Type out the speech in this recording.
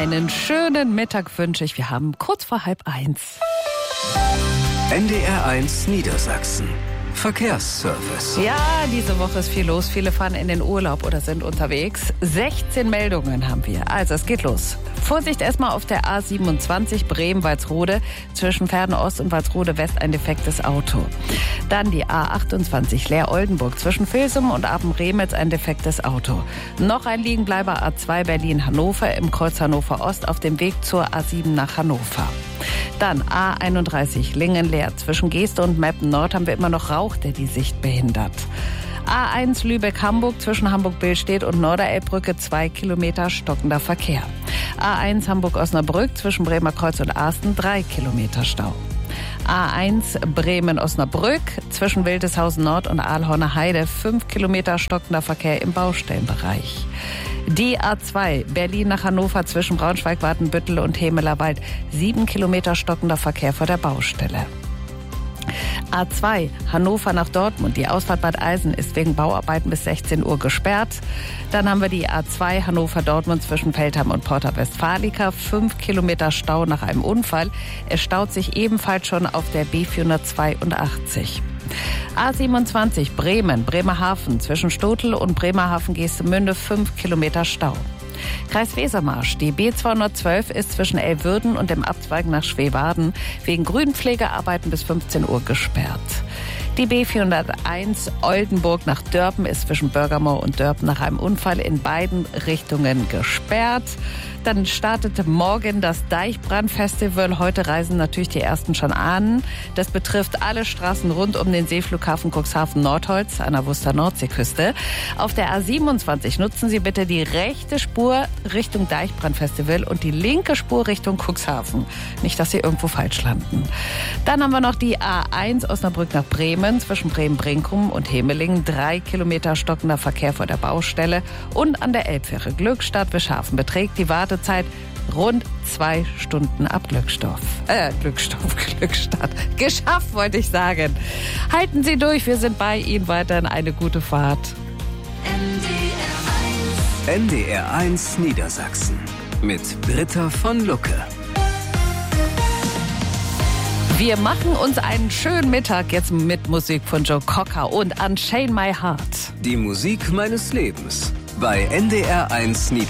einen schönen Mittag wünsche ich. Wir haben kurz vor 12:30. NDR1 Niedersachsen. Verkehrsservice. Ja, diese Woche ist viel los. Viele fahren in den Urlaub oder sind unterwegs. 16 Meldungen haben wir. Also, es geht los. Vorsicht erstmal auf der A27 Bremen-Walsrode. Zwischen Pferden-Ost und Walsrode-West ein defektes Auto. Dann die A28 Leer-Oldenburg. Zwischen Vilsum und Apen-Remitz ein defektes Auto. Noch ein Liegenbleiber A2 Berlin-Hannover im Kreuz Hannover-Ost auf dem Weg zur A7 nach Hannover. Dann A31 Lingen-Leer. Zwischen Geeste und Meppen-Nord haben wir immer noch Rauch, der die Sicht behindert. A1 Lübeck-Hamburg zwischen Hamburg-Billstedt und Norderelbbrücke 2 Kilometer stockender Verkehr. A1 Hamburg-Osnabrück zwischen Bremer Kreuz und Arsten 3 Kilometer Stau. A1 Bremen-Osnabrück zwischen Wildeshausen Nord und Aalhorner Heide 5 Kilometer stockender Verkehr im Baustellenbereich. Die A2 Berlin nach Hannover zwischen Braunschweig, Watenbüttel und Hemelerwald 7 Kilometer stockender Verkehr vor der Baustelle. A2 Hannover nach Dortmund. Die Ausfahrt Bad Eisen ist wegen Bauarbeiten bis 16 Uhr gesperrt. Dann haben wir die A2 Hannover-Dortmund zwischen Peltham und Porta Westfalica. 5 Kilometer Stau nach einem Unfall. Es staut sich ebenfalls schon auf der B482. A27 Bremen, Bremerhaven zwischen Stotel und Bremerhaven-Geestemünde 5 Kilometer Stau. Kreis Wesermarsch. Die B212 ist zwischen Elwürden und dem Abzweig nach Schweewarden wegen Grünpflegearbeiten bis 15 Uhr gesperrt. Die B401 Oldenburg nach Dörpen ist zwischen Börgermoor und Dörpen nach einem Unfall in beiden Richtungen gesperrt. Dann startete morgen das Deichbrandfestival. Heute reisen natürlich die ersten schon an. Das betrifft alle Straßen rund um den Seeflughafen Cuxhaven-Nordholz an der Wuster Nordseeküste. Auf der A27 nutzen Sie bitte die rechte Spur Richtung Deichbrandfestival und die linke Spur Richtung Cuxhaven. Nicht, dass Sie irgendwo falsch landen. Dann haben wir noch die A1 Osnabrück nach Bremen zwischen Bremen-Brinkum und Hemelingen. 3 Kilometer stockender Verkehr vor der Baustelle. Und an der Elbfähre Glückstadt-Wischhafen beträgt die Wartezeit rund 2 Stunden ab Glückstadt. Geschafft, wollte ich sagen. Halten Sie durch, wir sind bei Ihnen. Weiterhin eine gute Fahrt. NDR1 Niedersachsen mit Britta von Lucke. Wir machen uns einen schönen Mittag jetzt mit Musik von Joe Cocker und Unchain My Heart. Die Musik meines Lebens bei NDR1 Niedersachsen.